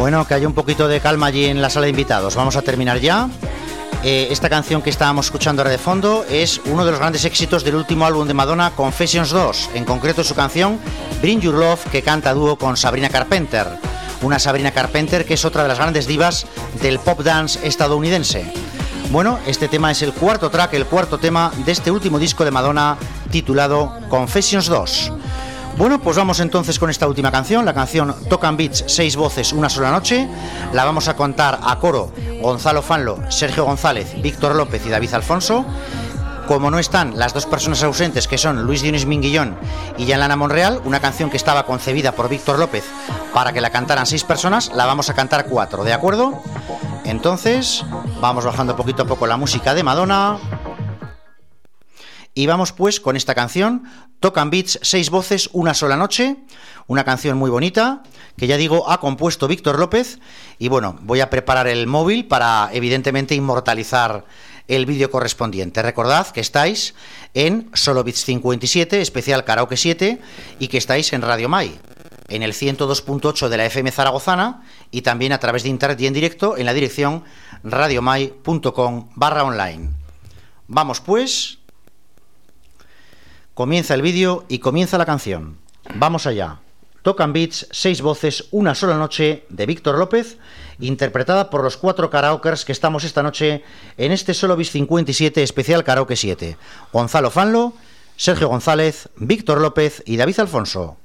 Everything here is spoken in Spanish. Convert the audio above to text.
Bueno, que haya un poquito de calma allí en la sala de invitados. Vamos a terminar ya. Esta canción que estábamos escuchando ahora de fondo es uno de los grandes éxitos del último álbum de Madonna, Confessions 2, en concreto su canción Bring Your Love, que canta a dúo con Sabrina Carpenter. Una Sabrina Carpenter que es otra de las grandes divas del pop dance estadounidense. Bueno, este tema es el cuarto track, el cuarto tema de este último disco de Madonna titulado Confessions 2. Bueno, pues vamos entonces con esta última canción, la canción Talk and Beats, 6 voces, una sola noche. La vamos a contar a coro Gonzalo Fanlo, Sergio González, Víctor López y David Alfonso. Como no están las dos personas ausentes, que son Luis Dionis Minguillón y Yanlana Monreal, una canción que estaba concebida por Víctor López para que la cantaran 6 personas, la vamos a cantar 4, ¿de acuerdo? Entonces, vamos bajando poquito a poco la música de Madonna. Y vamos pues con esta canción, Talk and Beats, 6 voces, una sola noche, una canción muy bonita, que ya digo, ha compuesto Víctor López, y bueno, voy a preparar el móvil para evidentemente inmortalizar el vídeo correspondiente. Recordad que estáis en Solo Beats 57, especial Karaoke 7, y que estáis en Radio Mai, en el 102.8 de la FM zaragozana, y también a través de internet y en directo en la dirección radiomai.com/online. Vamos pues... Comienza el vídeo y comienza la canción. Vamos allá. Talk and Beats, 6 voces, una sola noche, de Víctor López, interpretada por los 4 karaokers que estamos esta noche en este Solo Beats 57 especial Karaoke 7. Gonzalo Fanlo, Sergio González, Víctor López y David Alfonso.